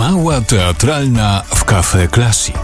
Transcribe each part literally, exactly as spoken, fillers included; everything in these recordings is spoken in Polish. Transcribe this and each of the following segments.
Mała teatralna w Cafe Classic.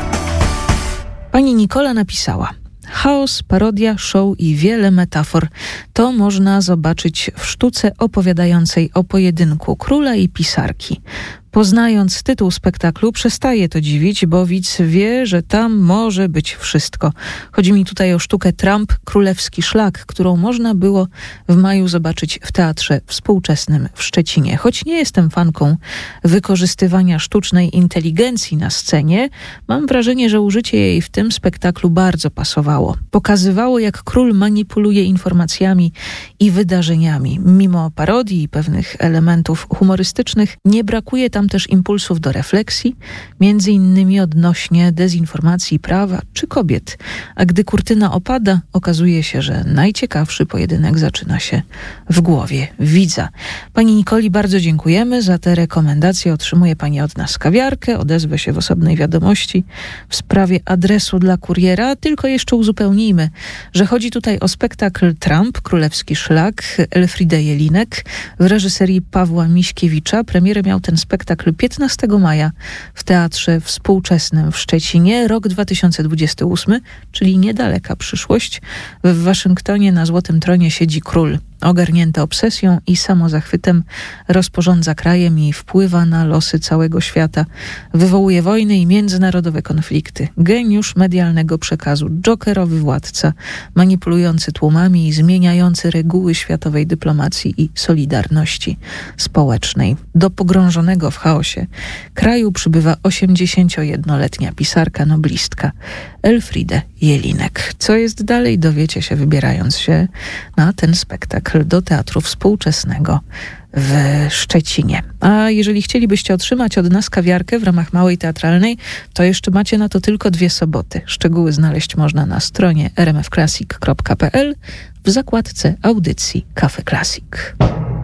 Pani Nikola napisała: chaos, parodia, show i wiele metafor. To można zobaczyć w sztuce opowiadającej o pojedynku króla i pisarki. Poznając tytuł spektaklu, przestaje to dziwić, bo widz wie, że tam może być wszystko. Chodzi mi tutaj o sztukę Trump, Królewski Szlak, którą można było w maju zobaczyć w Teatrze Współczesnym w Szczecinie. Choć nie jestem fanką wykorzystywania sztucznej inteligencji na scenie, mam wrażenie, że użycie jej w tym spektaklu bardzo pasowało. Pokazywało, jak król manipuluje informacjami i wydarzeniami. Mimo parodii i pewnych elementów humorystycznych, nie brakuje tam też impulsów do refleksji, między innymi odnośnie dezinformacji prawa czy kobiet. A gdy kurtyna opada, okazuje się, że najciekawszy pojedynek zaczyna się w głowie widza. Pani Nikoli bardzo dziękujemy za te rekomendacje. Otrzymuje pani od nas kawiarkę, odezwę się w osobnej wiadomości w sprawie adresu dla kuriera. Tylko jeszcze uzupełnijmy, że chodzi tutaj o spektakl Trump, Królewski Szlak, Elfriede Jelinek w reżyserii Pawła Miśkiewicza. Premierę miał ten spektakl piętnastego maja w Teatrze Współczesnym w Szczecinie. Rok dwa tysiące dwudziesty ósmy, czyli niedaleka przyszłość. W Waszyngtonie na Złotym Tronie siedzi król. Ogarnięty obsesją i samozachwytem rozporządza krajem i wpływa na losy całego świata. Wywołuje wojny i międzynarodowe konflikty. Geniusz medialnego przekazu, dżokerowy władca, manipulujący tłumami i zmieniający reguły światowej dyplomacji i solidarności społecznej. Do pogrążonego w chaosie kraju przybywa osiemdziesięciojednoletnia pisarka, noblistka Elfriede Jelinek. Co jest dalej, dowiecie się, wybierając się na ten spektakl do Teatru Współczesnego w Szczecinie. A jeżeli chcielibyście otrzymać od nas kawiarkę w ramach Małej Teatralnej, to jeszcze macie na to tylko dwie soboty. Szczegóły znaleźć można na stronie r m f classic kropka p l w zakładce audycji Cafe Classic.